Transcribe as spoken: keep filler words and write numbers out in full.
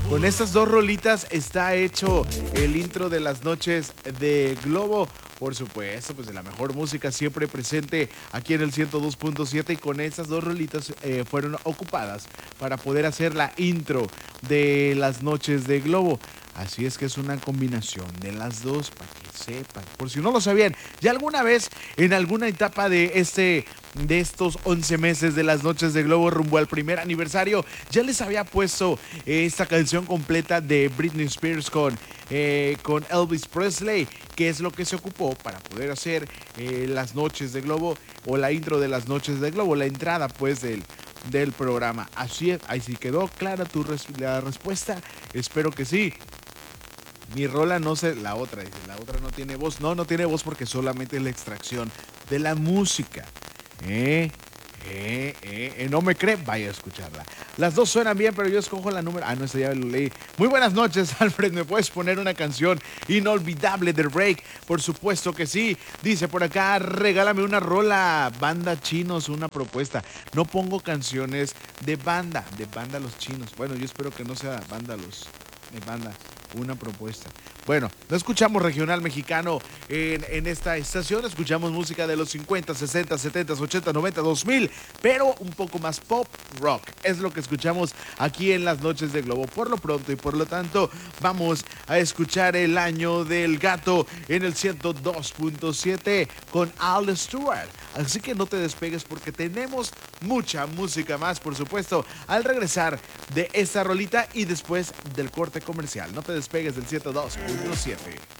Con estas dos rolitas está hecho el intro de las noches de Globo. Por supuesto, pues de la mejor música siempre presente aquí en el ciento dos punto siete, y con estas dos rolitas eh, fueron ocupadas para poder hacer la intro de las noches de Globo. Así es que es una combinación de las dos, para que sepan. Por si no lo sabían, ya alguna vez en alguna etapa de este de estos once meses de las noches de Globo rumbo al primer aniversario, ya les había puesto eh, esta canción completa de Britney Spears con, eh, con Elvis Presley, que es lo que se ocupó para poder hacer eh, las noches de Globo, o la intro de las noches de Globo, la entrada pues del, del programa. Así es, ahí sí quedó clara tu res la respuesta, espero que sí. Mi rola no sé, la otra, dice, la otra no tiene voz. No, no tiene voz porque solamente es la extracción de la música. Eh, eh, eh, eh, no me cree, vaya a escucharla. Las dos suenan bien, pero yo escojo la número. Ah, no, esta ya lo leí. Muy buenas noches, Alfred. ¿Me puedes poner una canción inolvidable de Break? Por supuesto que sí. Dice por acá, regálame una rola. Banda Chinos, una propuesta. No pongo canciones de banda, de banda Los Chinos. Bueno, yo espero que no sea banda Los de banda. Una propuesta. Bueno, no escuchamos regional mexicano en, en esta estación, escuchamos música de los cincuenta, sesenta, setenta, ochenta, noventa, dos mil, pero un poco más pop rock. Es lo que escuchamos aquí en las noches de Globo. Por lo pronto y por lo tanto, vamos a escuchar El Año del Gato en el ciento dos punto siete con Al Stewart. Así que no te despegues porque tenemos mucha música más, por supuesto, al regresar de esta rolita y después del corte comercial. No te despegues del ciento dos punto siete.